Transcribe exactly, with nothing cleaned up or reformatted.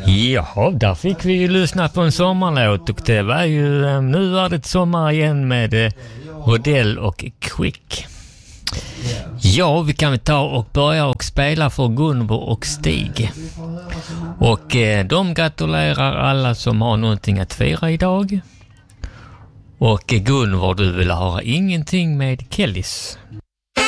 Jaha, där fick vi ju lyssna på en sommarlåt och det var ju, nu är det sommar igen med Rodell och Quick. Ja, vi kan ta och börja och spela för Gunvor och Stig. Och eh, de gratulerar alla som har någonting att fira idag. Och eh, Gunvor, du vill ha ingenting med Kellys.